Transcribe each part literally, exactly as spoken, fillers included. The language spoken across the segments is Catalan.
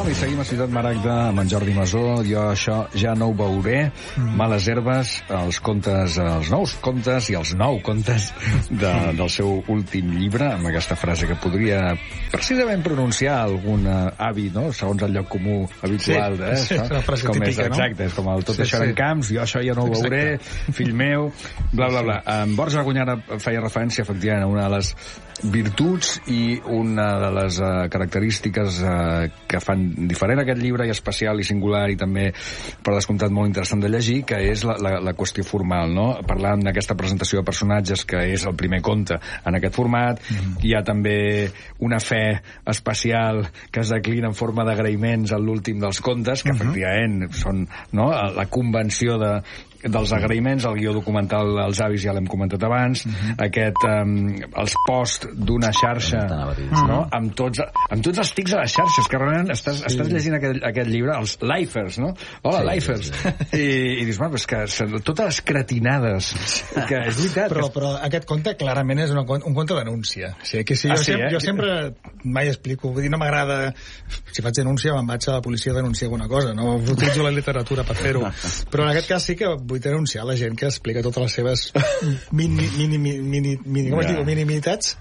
i seguim a Ciutat Maragda amb en Jordi Masó. Jo això ja no ho veuré. Mm. Males herbes, els contes, els nous contes i els nou contes de, del seu últim llibre, amb aquesta frase que podria precisament pronunciar algun avi, no? Segons el lloc comú habitual. Sí, eh? sí, és una frase com típica, és, exacte, no? És com el tot sí, això eren sí. camps, jo això ja no ho veuré, exacte. Fill meu, bla, bla, bla. En Borja Argunyara feia referència, efectivament, a una de les virtuts i una de les uh, característiques uh, que fan diferent aquest llibre, i especial i singular, i també, per descomptat, molt interessant de llegir, que és la, la, la qüestió formal, no? Parlant d'aquesta presentació de personatges, que és el primer conte en aquest format, mm. hi ha també una fe especial que es declina en forma d'agraïments a l'últim dels contes, que, mm-hmm. efectivament, són, no?, la convenció de dels agraïments, el guió documental Els avis ja l'hem comentat abans, uh-huh. aquest um, els posts d'una xarxa, uh-huh. no? amb, tots, amb tots els tics a les xarxes, que realment estàs, sí. estàs llegint aquest, aquest llibre, els lifers, no? Hola, sí, lifers. Sí, sí. I, i dius, bueno, és que totes les cretinades, que és veritat. Però, que... però aquest conte clarament és una, un conte denúncia. O sigui, que si jo, ah, sí, sempre, eh? jo sempre mai explico, vull dir, no m'agrada, si faig denúncia me'n vaig a la policia a denunciar alguna cosa, no utilitzo la literatura per fer-ho. Però en aquest cas sí que vull denunciar la gent que explica totes les seves mini, mini, mini, mini, com es diu, minimitats?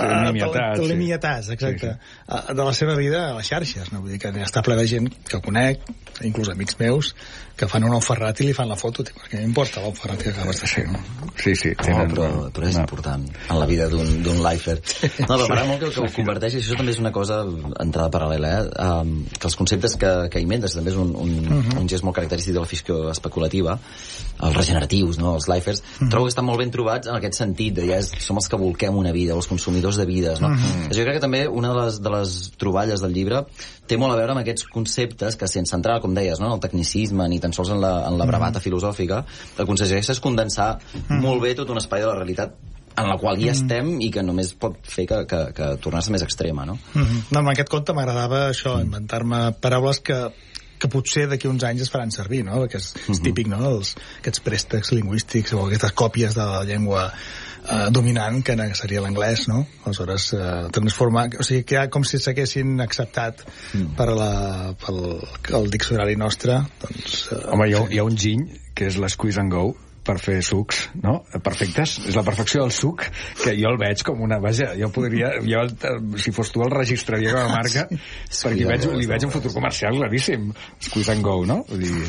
Limietats, exacte. Sí, sí. De la seva vida a les xarxes, no? Vull dir que està ple de gent que conec, inclús amics meus, que fan un Ferrat i li fan la foto, tio, perquè m'importa l'Ferrat que acabes de fer, no? Sí, sí. No, però, però és no. important en la vida d'un lifer. No, però m'agrada molt que, que ho converteixi, això també és una cosa entrada paral·lela, eh? Um, que els conceptes que, que inventes també és un, un, uh-huh. un gest molt característic de la ficció especulativa, els regeneratius, no? Els lifers, mm. trobo que estan molt ben trobats en aquest sentit, de ja és, som els que volquem una vida, els consumidors de vides, no? Mm. Jo crec que també una de les, de les troballes del llibre té molt a veure amb aquests conceptes que, sense entrar, com deies, no? En el tecnicisme, ni tan sols en la, en la bravata mm. filosòfica, el que aconsegueix és condensar mm. molt bé tot un espai de la realitat en la qual ja estem i que només pot fer que, que, que tornar-se més extrema, no? Mm-hmm. No, en aquest conte m'agradava això, mm. inventar-me paraules que que potser d'aquí uns anys es faran servir, no? Perquè és, és típic, no? Els, aquests préstecs lingüístics o aquestes còpies de la llengua eh, dominant, que seria l'anglès, no? Aleshores, eh, transformar... O sigui, que ja com si s'haguessin acceptat mm. per la, pel el diccionari nostre, doncs... Eh, Home, hi ha, hi ha un giny, que és l'Squeeze and Go, per fer sucs, no? Perfectes. És la perfecció del suc, que jo el veig com una... Vaja, jo podria... Jo, si fos tu, el registraria com a marca, sí, perquè veig, li veig un futur comercial claríssim. Squeeze and Go, no? Vull dir...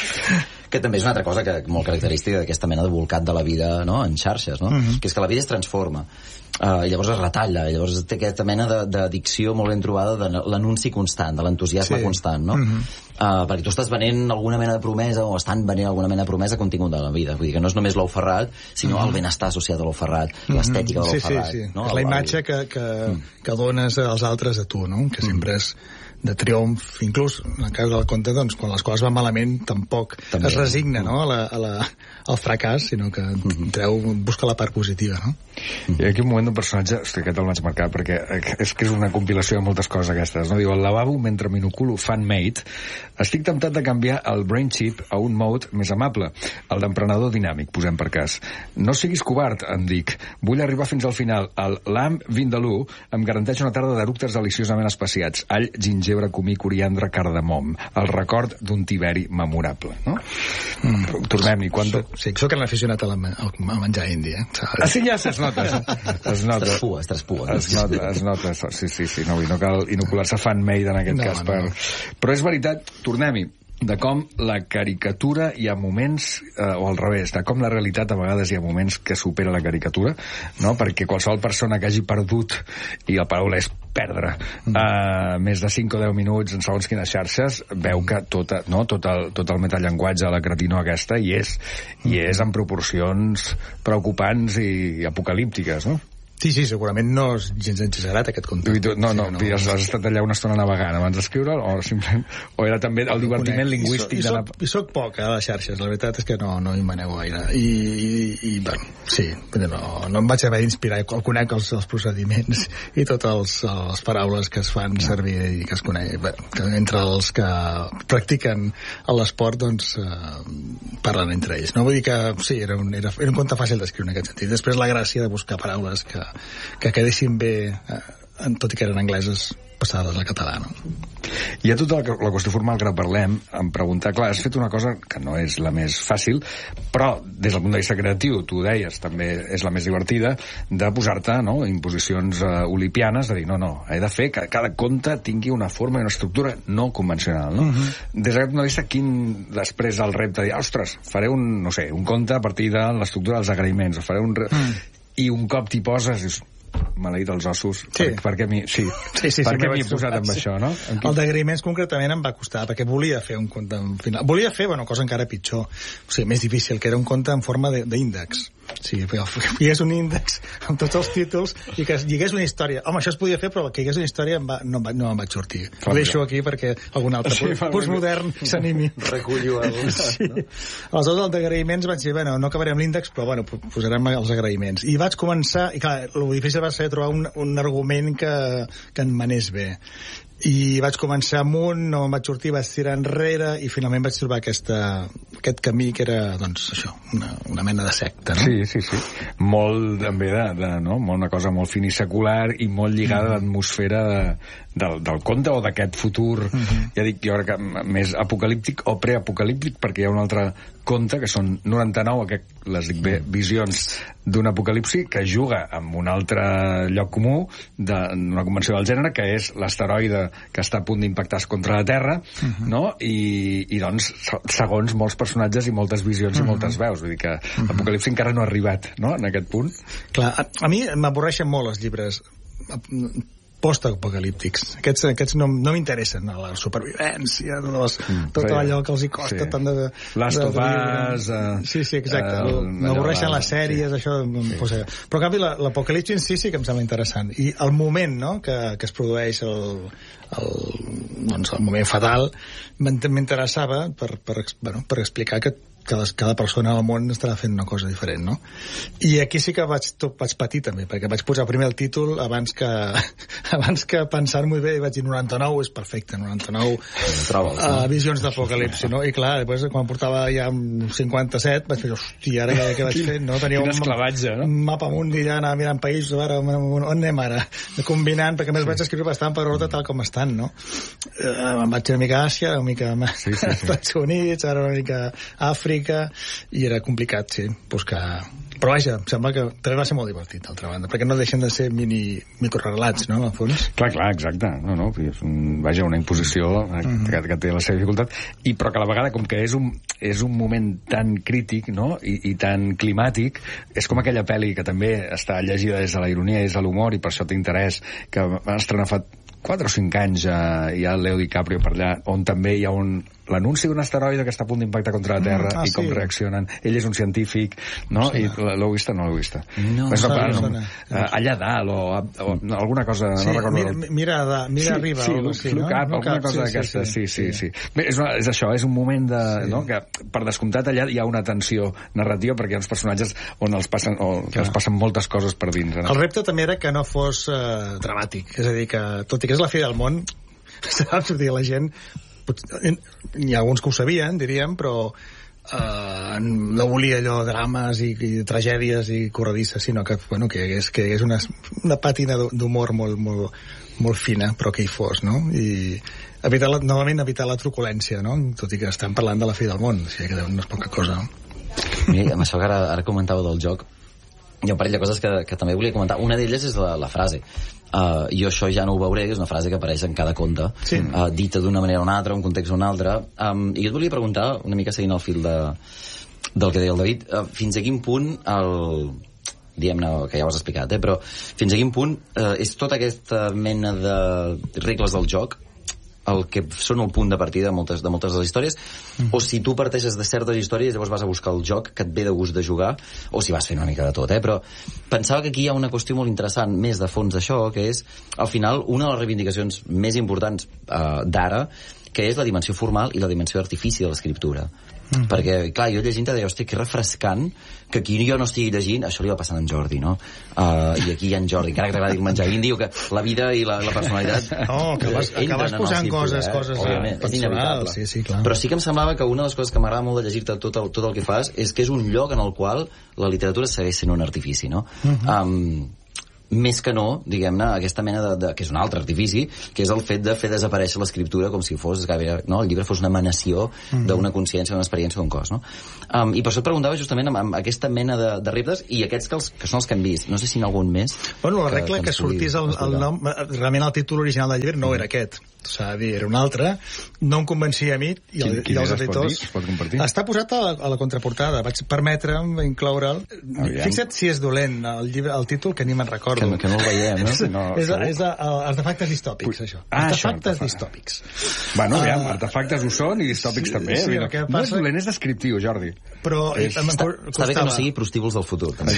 que també és una altra cosa que molt característica d'aquesta mena de volcat de la vida, no? En xarxes, no? Uh-huh. Que és que la vida es transforma. Uh, llavors es retalla, llavors té aquesta mena d'addicció molt ben trobada de l'anunci constant, de l'entusiasme sí. constant, no? Uh-huh. uh, perquè tu estàs venent alguna mena de promesa o estan venent alguna mena de promesa contingut de la vida, vull dir que no és només l'ou ferrat, sinó uh-huh. el benestar associat a l'ou ferrat, uh-huh. l'estètica de l'ou sí, ferrat, sí, sí. no? És la imatge que, que, que dones als altres a tu, no? Que sempre és de triomf, inclús en el cas del conte, doncs, quan les coses van malament tampoc també es resigna, no? a la, a la, al fracàs, sinó que mm-hmm. treu, busca la part positiva, no? Mm-hmm. I aquí un moment d'un personatge, hosti, aquest el vaig marcar, perquè és que és una compilació de moltes coses aquestes, no? Diu, al lavabo, mentre m'inoculo fanmate, estic temptat de canviar el brain chip a un mode més amable, el d'emprenedor dinàmic, posem per cas. No siguis covard, em dic. Vull arribar fins al final. El lamb vindalú em garanteix una tarda d'eructes deliciosament especiats. All, gingebre, comí, coriandre, cardamom. El record d'un Tiberi memorable, no? Mm. Tornem-hi. Quan... Sí, soc un aficionat a, la, a menjar indi, eh? Ah, sí, ja es nota. Es nota. Es traspua, es traspua. Es nota, es nota. Sí, sí, sí. No, no cal inocular-se fan-made en aquest no, cas. Per... No. Però és veritat, tornem-hi, de com la caricatura hi ha moments, eh, o al revés, de com la realitat a vegades hi ha moments que supera la caricatura, no? Perquè qualsevol persona que hagi perdut, i la paraula és perdre, mm. eh, més de cinc o deu minuts en segons quines xarxes, veu que tota, no? tot, el, tot el metallenguatge de la cretinó aquesta hi és, i és en proporcions preocupants i apocalíptiques, no? Sí, sí, segurament no és gens exagerat aquest conte. No, no, sí, no, has, has estat allà una estona navegant abans d'escriure'l, o, simplement, o era també el divertiment lingüístic I, so, i, de la... I soc poc a les xarxes, la veritat és que no, no hi manego gaire. I, i, i bueno, sí, no, no em vaig haver d'inspirar, conec els, els procediments i totes les paraules que es fan servir i que es coneix. Bueno, que entre els que practiquen l'esport, doncs, eh, parlen entre ells. No vull dir que, sí, era un, era, era un conte fàcil d'escriure en aquest sentit. Després la gràcia de buscar paraules que que quedessin bé eh, tot i que eren angleses passades a català, no? Hi ha tota la, la qüestió formal que ara parlem, em preguntar, clar, has fet una cosa que no és la més fàcil, però des del punt de vista creatiu, tu ho deies, també és la més divertida, de posar-te, no?, imposicions uh, olipianes, de dir, no, no, he de fer que cada conte tingui una forma i una estructura no convencional, no? Uh-huh. Des d'aquest punt de vista, quin després el repte de dir, ostres, faré un, no sé, un conte a partir de l'estructura dels agraïments, o faré un... Re... Mm. I un cop t'hi poses, dius, maleït els ossos, sí. per, per què m'hi sí. sí, sí, sí, m'hi he posat amb sí. això, no? Amb el d'agraïments concretament em va costar, perquè volia fer un conte en final. Volia fer, bueno, cosa encara pitjor, o sigui, més difícil, que era un conte en forma d'índex. Sí, que hi hagués un índex amb tots els títols i que hi hagués una història. Home, això es podia fer, però que hi hagués una història em va, no, em va, no em vaig sortir. Ho deixo aquí perquè algun altre sí, postmodern s'animi. Recullo algun sí. no? Aleshores, el d'agraïments vaig dir, bueno, no acabarem l'índex, però bueno, posarem els agraïments. I vaig començar, i clar, el difícil va ser trobar un, un argument que, que en manés bé. I vaig començar amunt, no em vaig sortir, vaig tirar enrere i finalment vaig trobar aquesta, aquest camí que era, doncs, això, una, una mena de secta, no? Sí, sí, sí. Molt, també, de, de, no? Una cosa molt finissecular i molt lligada mm-hmm. a l'atmosfera de, del, del conte o d'aquest futur, mm-hmm. ja dic, jo crec que més apocalíptic o preapocalíptic, perquè hi ha un altre conte, que són noranta-nou, aquest, les dic bé, visions d'un apocalipsi, que juga amb un altre lloc comú d'una convenció del gènere, que és l'asteroide que està a punt d'impactar contra la Terra, uh-huh. no? I, i doncs, segons molts personatges i moltes visions uh-huh. i moltes veus. Vull dir que uh-huh. l'apocalipsi encara no ha arribat, no?, en aquest punt. Clar, a, a mi m'avorreixen molt els llibres post-apocalíptics. Aquests, aquests no, no m'interessen, la supervivència, tot, les, mm, tot sí, allò que els hi costa sí. tant de... Les tofàs... Uh, sí, sí, exacte. Uh, M'avorreixen les sèries, sí. això... Sí. Posa... Però, en canvi, l'apocalipsi en si sí que em sembla interessant. I el moment, no?, que, que es produeix el, el, doncs, el moment fatal, m'interessava per, per, bueno, per explicar que cada, cada persona al món estarà fent una cosa diferent, no? I aquí sí que vaig, tot, vaig patir també, perquè vaig posar primer el títol abans que, abans que pensar-m'ho bé, i vaig dir noranta-nou, és perfecte, noranta-nou trobes, no? uh, visions d'apocalipsi, no? I clar, després quan portava ja cinquanta-set vaig fer, hòstia, ara què, què vaig fer? No? Tenia un, no? un mapa mundi, ja anava mirant països, ara, on anem ara? Combinant, perquè més sí. vaig escriure bastant per ordre tal com estan, no? Uh, em vaig una mica a Àsia, una mica a sí, sí, sí. Estats Units, ara una mica a Àfrica, i era complicat, sí, buscar... Però vaja, em sembla que també va ser molt divertit, d'altra banda, perquè no deixen de ser mini microrelats, no, al fons? Clar, clar, exacte. No, no, és un, vaja, una imposició mm-hmm. que, que té la seva dificultat, i però que a la vegada, com que és un, és un moment tan crític, no?, i, i tan climàtic, és com aquella pel·li que també està llegida des de la ironia i des de l'humor, i per això té interès, que van estrenar fa quatre o cinc anys, eh, hi ha el Leo DiCaprio per allà, on també hi ha un l'anunci d'un asteroide que està a punt d'impactar contra la Terra, mm, ah, i com sí. reaccionen. Ell és un científic, no? Sí, I l'heu vist o no l'heu vist? No, no, no, no. Allà dalt, o, o alguna cosa... Sí, no recordo. Mira, mira, da, mira sí, arriba. Sí, look, sí, look no? up, alguna cosa d'aquesta. Sí, sí, sí. sí. Bé, és, una, és això, és un moment de... Sí. No? Que, per descomptat, allà hi ha una tensió narrativa, perquè hi ha uns personatges on els passen, o que els passen moltes coses per dins. No? El repte també era que no fos uh, dramàtic. És a dir, que tot i que és la fi del món, saps? La gent... Hi ha alguns que ho sabien, diríem, però eh, no volia allò drames i, i tragèdies i corredisses, sinó que, bueno, que hi hagués, que hi hagués una, una pàtina d'humor molt, molt, molt fina, però que hi fos, no? I evitar la, novament evitar la truculència, no? Tot i que estem parlant de la fi del món, o sigui que no és poca cosa, no? Mira, amb això que ara, ara comentava del joc, hi ha un parell de coses que, que també volia comentar. Una d'elles és la, la frase. Uh, jo això ja no ho veuré, que és una frase que apareix en cada conte, sí. uh, dita d'una manera o una altra, un context o un altre. Um, I jo et volia preguntar, una mica seguint el fil de, del que deia el David, uh, fins a quin punt el... diguem-ne, que ja ho has explicat, eh? Però fins a quin punt uh, és tota aquesta mena de regles del joc el que són el punt de partida de moltes de, moltes de les històries, mm. o si tu parteixes de certes històries, llavors vas a buscar el joc que et ve de gust de jugar, o si vas fent una mica de tot, eh? Però pensava que aquí hi ha una qüestió molt interessant, més de fons d'això, que és, al final, una de les reivindicacions més importants eh, d'ara, que és la dimensió formal i la dimensió d'artifici de l'escriptura. Mm. Perquè, clar, jo llegint te deia, hòstia, que refrescant que aquí jo no estigui llegint, això li va passant a en Jordi, no? Uh, I aquí hi ha en Jordi, encara que t'agradi el menjar índio, que la vida i la, la personalitat... No, que vas, acabes posant coses, eh? coses Òbviament, és inevitable. Sí, sí, clar. Però sí que em semblava que una de les coses que m'agrada molt de llegir-te tot el, tot el que fas és que és un lloc en el qual la literatura segueix sent un artifici, no? Uh-huh. Um, més que no, diguem-ne, aquesta mena de, de... que és un altre artifici, que és el fet de fer desaparèixer l'escriptura com si fos, no? El llibre fos una emanació mm-hmm. d'una consciència, d'una experiència d'un cos, no? Um, I per això et preguntava justament amb, amb aquesta mena de, de reptes, i aquests que, els, que són els que hem vist. No sé si en algun més... Bueno, la regla que, que, que sortís el, el nom... Realment el títol original del llibre no era aquest. S'ha de dir, era un altre. No em convencia a mi i, el, quin, i els editors... Es pot compartir? Està posat a la, a la contraportada. Vaig permetre'm incloure'l. Fixa't si és dolent el, llibre, el títol, que ni me'n recordo. Que, que no el veiem, no? no és és a, a, artefactes distòpics, Ui. això. Ah, artefactes això, distòpics. Bueno, aviam, uh, artefactes ho són i distòpics sí, també. Sí, no, no és dolent, és descriptiu, Jordi. Però... És... Està, està bé que no sigui prostíbuls del futur. També.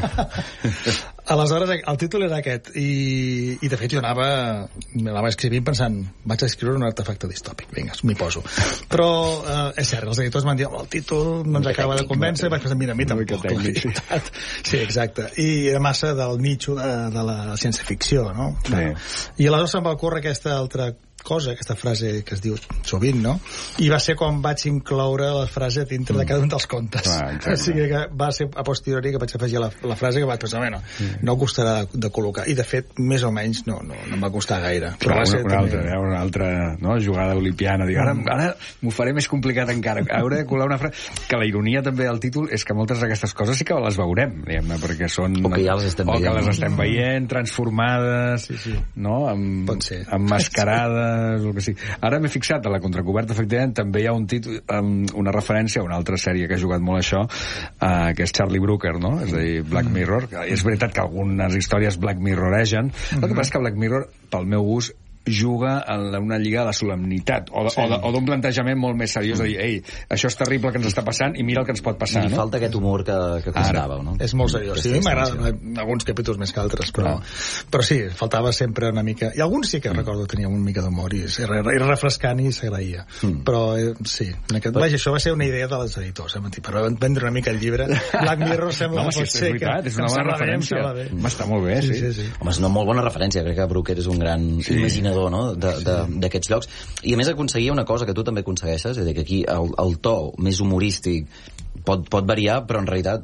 Exacte. Aleshores, el títol era aquest, i, i de fet jo anava, anava escrivint pensant, vaig a escriure un artefacte distòpic, vinga, m'hi poso. Però eh, és cert, els editors m'han dit, el títol no ens acaba de convèncer, vaig pensar, mira, a mi tampoc, la veritat. Sí, exacte. I era massa del nicho de, de la ciència-ficció, no? Sí. I aleshores se'm va ocórrer aquesta altra cosa, aquesta frase que es diu sovint, no? I va ser quan vaig incloure la frase dintre mm. de cada un dels contes. Ah, o sigui que va ser a posteriori que vaig afegir la, la frase que vaig pensar, bueno, mm. no costarà de, de col·locar. I, de fet, més o menys no, no, no em va costar gaire. Però, Però va una, ser una, també... altra, una altra no? jugada olimpiana. Dic, ara mm. ara m'ho faré més complicat encara. Hauré de colar una frase... Que la ironia també del títol és que moltes d'aquestes coses sí que les veurem, diguem-ne, perquè són... O que ja les estem o veient. O que les estem veient, transformades, sí, sí. no? Amb, emmascarades, el que sigui. Ara m'he fixat a la contracoberta, efectivament, també hi ha un títol, um, una referència a una altra sèrie que ha jugat molt això, uh, que és Charlie Brooker, no? És a dir, Black Mirror. Mm. És veritat que algunes històries Black Mirroregen. Mm-hmm. El que passa és que Black Mirror, pel meu gust, juga en una lliga de la solemnitat o, sí. o d'un plantejament molt més seriós, de dir, ei, això és terrible que ens està passant i mira el que ens pot passar, I no? falta aquest humor que, que costàveu, no? És molt seriós, sí, m'agrada alguns capítols més que altres, però, però sí, faltava sempre una mica, i alguns sí que mm. recordo tenien una mica d'humor i era, era refrescant i s'agraïa, mm. però eh, sí, aquest, vaja, això va ser una idea de les editors, eh, per vendre una mica el llibre. Black Mirror sembla no, que pot si ser és veritat, que, és una bona referència, està molt bé, sí. sí, sí, sí. Home, és una molt bona referència, crec que Brooker és un gran sí. imaginador, no?, de, de d'aquests llocs, i a més aconseguia una cosa que tu també aconsegueixes, és a dir, que aquí el, el to més humorístic pot, pot variar, però en realitat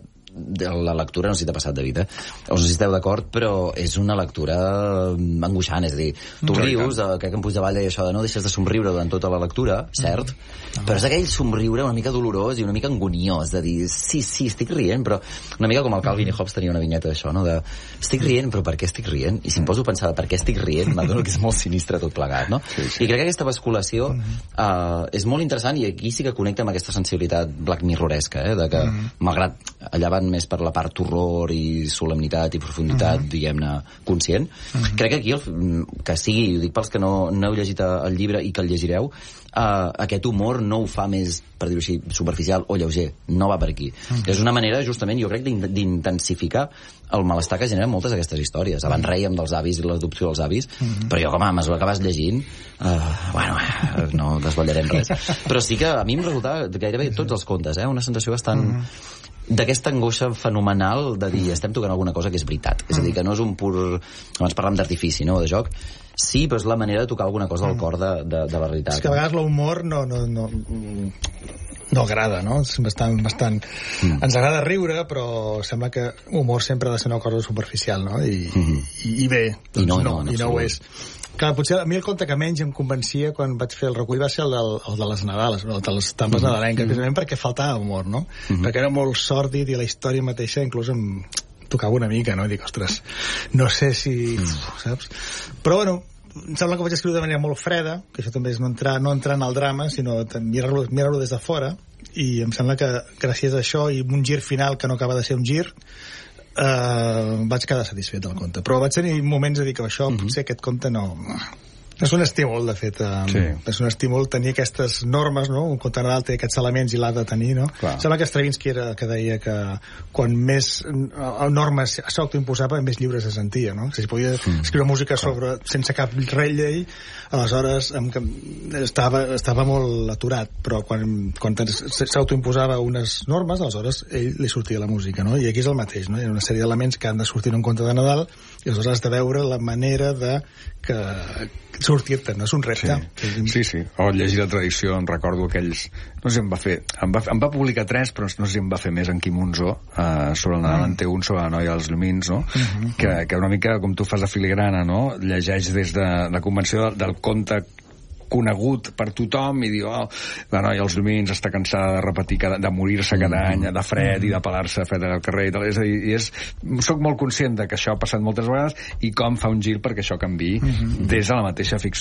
la lectura, no sé si t'ha passat, David, eh? O no sé si esteu d'acord, però és una lectura angoixant, és a dir, tu rius, eh, crec que en Puigdevall deia això de no deixes de somriure durant tota la lectura, cert, mm. però és aquell somriure una mica dolorós i una mica angoniós, de dir, sí, sí, estic rient, però una mica com el Calvin i Hobbes tenia una vinyeta d'això, no?, de estic rient, però per què estic rient? I si em poso a pensar per què estic rient, m'adono que és molt sinistre tot plegat, no? Sí, sí. I crec que aquesta basculació eh, és molt interessant, i aquí sí que connecta amb aquesta sensibilitat Black Mirroresca, eh, de que, mm. malgrat allà van més per la part horror i solemnitat i profunditat, uh -huh. diguem-ne, conscient. Uh -huh. Crec que aquí, el, que sigui, ho dic pels que no, no heu llegit el llibre i que el llegireu, uh, aquest humor no ho fa més, per dir-ho així, superficial o lleuger. No va per aquí. Uh -huh. És una manera, justament, jo crec, d'intensificar el malestar que generen moltes d'aquestes històries. Abans rèiem dels avis i l'adopció dels avis, uh -huh. però jo, com a mesura que vas llegint, uh, bueno, no desvetllarem res. Però sí que a mi em resultava gairebé tots els contes, eh? Una sensació bastant... Uh -huh. d'aquesta angoixa fenomenal de dir estem tocant alguna cosa que és veritat, és a dir, que no és un pur, abans parlàvem d'artifici, no?, de joc, sí, però és la manera de tocar alguna cosa al cor de, de, de la realitat. És que a vegades l'humor no, no, no, no agrada, no? És bastant, bastant... Mm. Ens agrada riure, però sembla que humor sempre ha de ser una cosa superficial, no? I, mm-hmm. i, i bé, doncs I no, no, no, i no ho és. Clar, potser a mi el conte que menys em convencia quan vaig fer el recull va ser el, del, el de les Nadales, el de les tampes mm -hmm. nadalenques, precisament perquè faltava humor, no? Mm -hmm. Perquè era molt sòrdid i la història mateixa inclús em tocava una mica, no? I dic, ostres, no sé si... Mm. saps? Però, bueno, em sembla que ho vaig escriure de manera molt freda, que això també és no entrar, no entrar en el drama, sinó mirar-lo mirar des de fora, i em sembla que gràcies a això i un gir final que no acaba de ser un gir, Uh, vaig quedar satisfet del conte, però vaig tenir moments de dir que això, uh -huh. potser aquest conte no... És un estímul, de fet, um, sí. és un estímul tenir aquestes normes, no? Un conte Nadal té aquests elements i l'ha de tenir, no? Clar. Sembla que Stravinsky era que deia que quan més uh, normes s'autoimposava, més lliures se sentia, no? Si podia mm. escriure música sobre, sense cap llei, aleshores em, estava, estava molt aturat, però quan, quan s'autoimposava unes normes, aleshores ell li sortia la música, no? I aquí és el mateix, no? Hi ha una sèrie d'elements que han de sortir en un conte de Nadal i aleshores has de veure la manera de que sortir-te, no és un repte. Sí, sí, sí. O llegir la tradició, em recordo aquells... No sé si em va fer... Em va, em va publicar tres, però no sé si em va fer més en Quim Monzó, uh, sobre el Nadal en té un, sobre la noia dels llumins, no? Uh -huh. que, que una mica, com tu fas de filigrana, no? Llegeix des de la convenció del, del conte conegut per tothom i diu, oh, la noia als llumins està cansada de repetir, cada, de morir-se cada any de fred i de pelar-se a fred al carrer i tal. És a dir, i és, soc molt conscient de que això ha passat moltes vegades i com fa un gir perquè això canviï mm -hmm. des de la mateixa ficció